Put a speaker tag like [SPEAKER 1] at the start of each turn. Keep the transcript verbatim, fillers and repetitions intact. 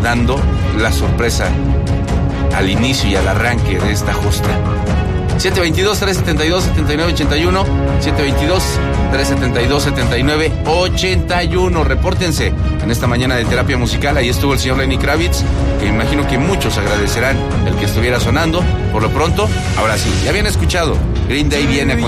[SPEAKER 1] dando la sorpresa al inicio y al arranque de esta justa. siete veintidós, trescientos setenta y dos, setenta y nueve ochenta y uno, siete veintidós, trescientos setenta y dos, setenta y nueve ochenta y uno. Repórtense en esta mañana de terapia musical. Ahí estuvo el señor Lenny Kravitz, que imagino que muchos agradecerán el que estuviera sonando. Por lo pronto, ahora sí, ya habían escuchado, Green Day viene con